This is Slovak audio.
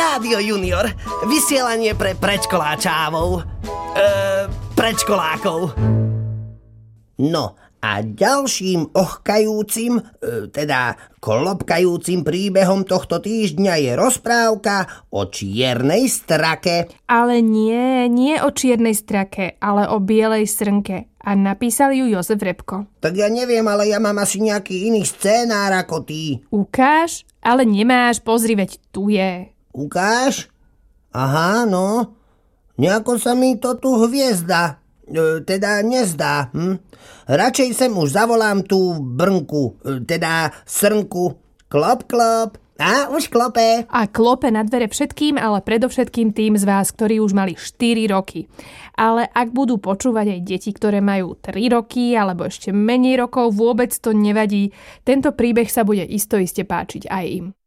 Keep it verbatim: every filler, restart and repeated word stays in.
Rádio Junior, vysielanie pre predškoláčávov. Eee, predškolákov. No a ďalším ochkajúcim, teda klopkajúcim príbehom tohto týždňa je rozprávka o čiernej strake. Ale nie, nie o čiernej strake, ale o bielej srnke. A napísal ju Jozef Repko. Tak ja neviem, ale ja mám asi nejaký iný scénár ako ty. Ukáž? Ale nemáš, pozri, veď tu je. Ukáž? Aha, no. Nejako sa mi to tu hviezda. E, teda nezdá. Hm? Radšej sem už zavolám tú brnku, e, teda srnku. Klop, klop. A už klope. A klope na dvere všetkým, ale predovšetkým tým z vás, ktorí už mali štyri roky. Ale ak budú počúvať aj deti, ktoré majú tri roky alebo ešte menej rokov, vôbec to nevadí. Tento príbeh sa bude isto iste páčiť aj im.